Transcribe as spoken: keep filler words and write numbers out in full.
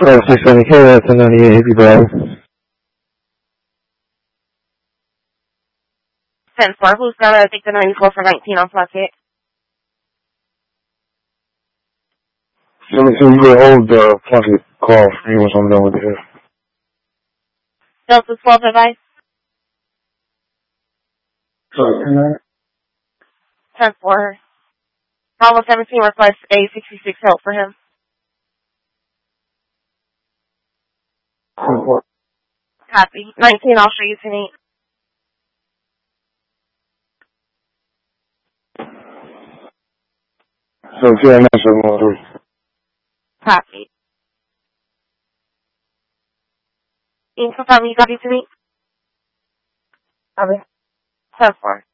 Oh, six seventy K, that's a ninety-eight hippie drive. ten four, who's gonna take the ninety-four for nineteen on Flucket? seventeen, you will hold the Flucket call for me once I'm done with it. Delta twelve advice? Sorry, ten four. Bravo seventeen requests a sixty-six help for him. ten four. Copy. nineteen, I'll show you tonight. So, yeah, nine seven one three. Copy. You can confirm you got it tonight? A ver. ten four.